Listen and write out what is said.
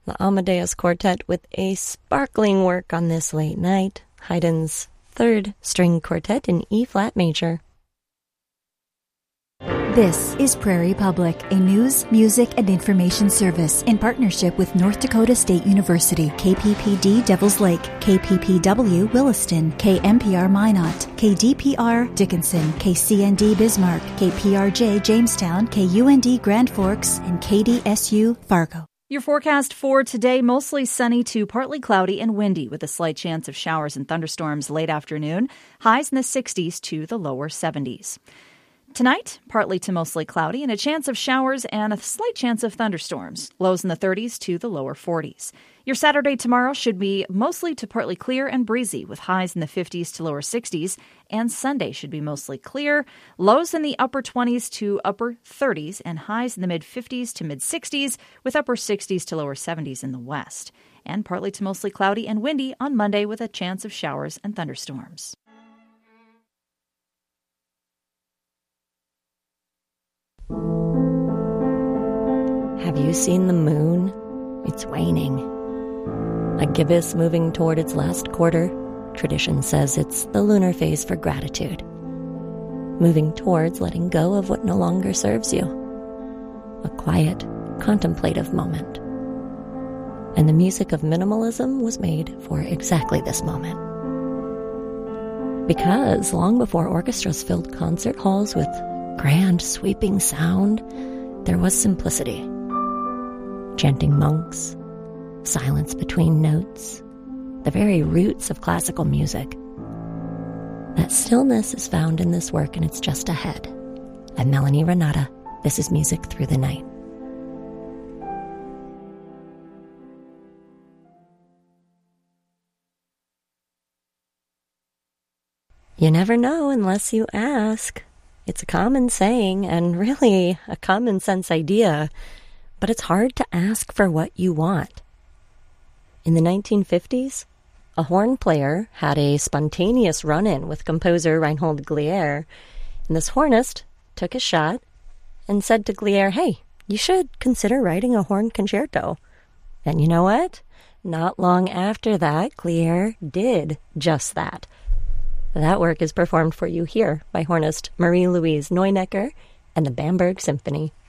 The Amadeus Quartet with a sparkling work on this late night, Haydn's Third String Quartet in E-flat major. This is Prairie Public, a news, music, and information service in partnership with North Dakota State University, KPPD Devils Lake, KPPW Williston, KMPR Minot, KDPR Dickinson, KCND Bismarck, KPRJ Jamestown, KUND Grand Forks, and KDSU Fargo. Your forecast for today, mostly sunny to partly cloudy and windy with a slight chance of showers and thunderstorms late afternoon. Highs in the 60s to the lower 70s. Tonight, partly to mostly cloudy and a chance of showers and a slight chance of thunderstorms. Lows in the 30s to the lower 40s. Your Saturday tomorrow should be mostly to partly clear and breezy with highs in the 50s to lower 60s. And Sunday should be mostly clear. Lows in the upper 20s to upper 30s and highs in the mid 50s to mid 60s with upper 60s to lower 70s in the west. And partly to mostly cloudy and windy on Monday with a chance of showers and thunderstorms. Have you seen the moon? It's waning. A gibbous moving toward its last quarter. Tradition says it's the lunar phase for gratitude. Moving towards letting go of what no longer serves you. A quiet, contemplative moment. And the music of minimalism was made for exactly this moment. Because long before orchestras filled concert halls with grand, sweeping sound, there was simplicity. Chanting monks, silence between notes, the very roots of classical music. That stillness is found in this work, and it's just ahead. I'm Melanie Renata. This is Music Through the Night. You never know unless you ask. It's a common saying and really a common sense idea, but it's hard to ask for what you want. In the 1950s, a horn player had a spontaneous run-in with composer Reinhold Glier, and this hornist took a shot and said to Glier, "Hey, you should consider writing a horn concerto." And you know what? Not long after that, Glier did just that. That work is performed for you here by hornist Marie-Louise Neunecker and the Bamberg Symphony.